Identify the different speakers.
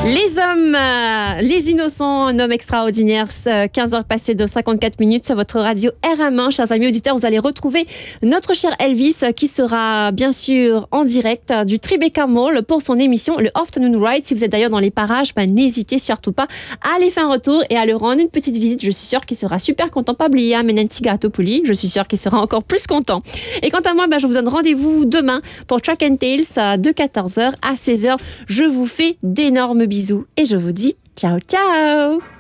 Speaker 1: Les hommes, les innocents, un homme extraordinaire, 15h passées de 54 minutes sur votre radio RM1. Chers amis auditeurs, vous allez retrouver notre cher Elvis qui sera bien sûr en direct du Tribeca Mall pour son émission le Afternoon Ride. Si vous êtes d'ailleurs dans les parages, n'hésitez surtout pas à aller faire un retour et à le rendre une petite visite. Je suis sûre qu'il sera super content. Pas oublier à Menenti Gatopoli, je suis sûre qu'il sera encore plus content. Et quant à moi, je vous donne rendez-vous demain pour Track and Tales de 14h à 16h. Je vous fais d'énormes bisous et je vous dis ciao ciao.